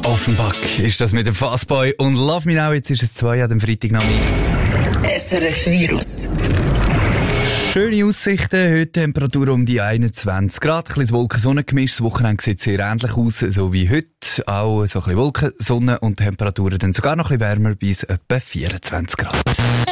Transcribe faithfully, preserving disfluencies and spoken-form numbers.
Offenbach ist das mit dem Fastboy und Love Me Now. Jetzt ist es zwei an dem Freitagnachmittag. S R F Virus. Schöne Aussichten, heute Temperatur um die einundzwanzig Grad, ein bisschen Wolken-Sonne-Gemisch. Das Wochenende sieht sehr ähnlich aus, so wie heute. Auch so ein bisschen Wolken, Sonne und Temperaturen dann sogar noch ein bisschen wärmer bis etwa vierundzwanzig Grad.